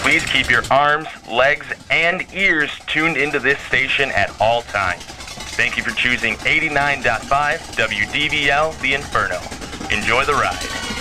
Please keep your arms, legs, and ears tuned into this station at all times. Thank you for choosing 89.5 WDVL The Inferno. Enjoy the ride.